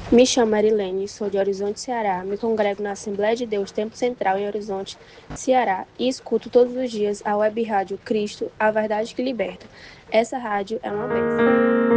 Me chamo Marilene, sou de Horizonte, Ceará. Me congrego na Assembleia de Deus Tempo Central em Horizonte, Ceará, e escuto todos os dias a web rádio Cristo, a verdade que liberta. Essa rádio é uma bênção.